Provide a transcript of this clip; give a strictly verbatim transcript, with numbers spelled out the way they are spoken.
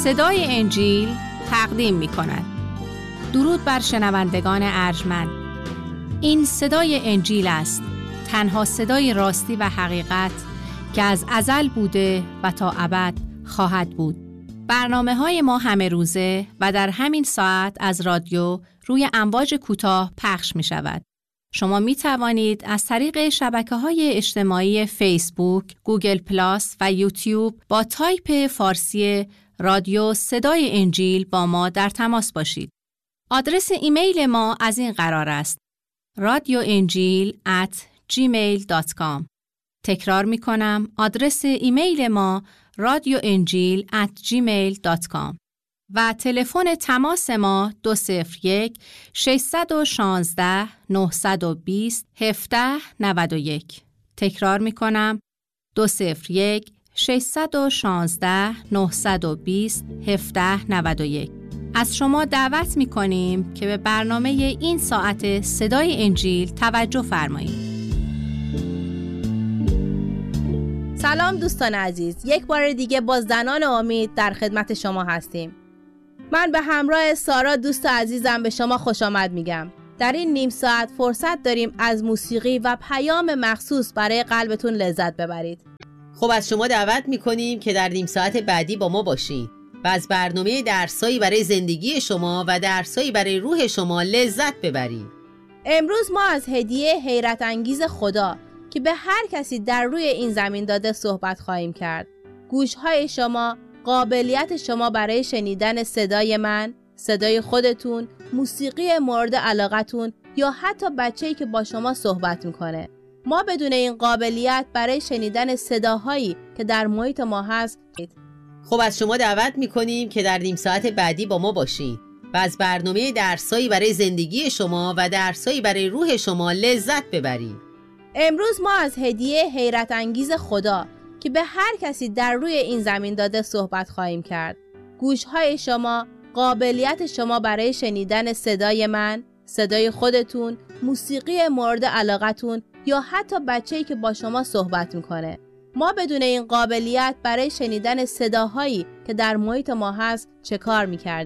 صدای انجیل تقدیم می کند. درود بر شنوندگان ارجمند. این صدای انجیل است، تنها صدای راستی و حقیقت که از ازل بوده و تا ابد خواهد بود. برنامه های ما همه روزه و در همین ساعت از رادیو روی امواج کوتاه پخش می شود. شما می توانید از طریق شبکه‌های اجتماعی فیسبوک، گوگل پلاس و یوتیوب با تایپ فارسی رادیو صدای انجیل با ما در تماس باشید. آدرس ایمیل ما از این قرار است: رادیو انجیل ات جیمیل دات کام. تکرار می کنم، آدرس ایمیل ما رادیو انجیل ات جیمیل دات کام و تلفن تماس ما دو صفر یک ششصد و شانزده نهصد و بیست هفده نود و یک. تکرار می کنم، دو صفر یک ششصد و شانزده نهصد و بیست هفده نود و یک. از شما دعوت می کنیم که به برنامه این ساعت صدای انجیل توجه فرمایید. سلام دوستان عزیز، یک بار دیگه با زنان امید در خدمت شما هستیم. من به همراه سارا دوست عزیزم به شما خوش آمد میگم. در این نیم ساعت فرصت داریم از موسیقی و پیام مخصوص برای قلبتون لذت ببرید. خب از شما دعوت میکنیم که در نیم ساعت بعدی با ما باشید و از برنامه درسایی برای زندگی شما و درسایی برای روح شما لذت ببرید. امروز ما از هدیه حیرت انگیز خدا که به هر کسی در روی این زمین داده صحبت خواهیم کرد. گوش‌های شما، قابلیت شما برای شنیدن صدای من، صدای خودتون، موسیقی مورد علاقتون یا حتی بچه‌ای که با شما صحبت میکنه. ما بدون این قابلیت برای شنیدن صداهایی که در محیط ما هست. خب از شما دعوت میکنیم که در نیم ساعت بعدی با ما باشید و از برنامه درسایی برای زندگی شما و درسایی برای روح شما لذت ببرید. امروز ما از هدیه حیرت انگیز خدا که به هر کسی در روی این زمین داده صحبت خواهیم کرد. گوش‌های شما، قابلیت شما برای شنیدن صدای من، صدای خودتون، موسیقی مورد علاقتون یا حتی بچه‌ای که با شما صحبت میکنه. ما بدون این قابلیت برای شنیدن صداهایی که در محیط ما هست چه کار میکردیم؟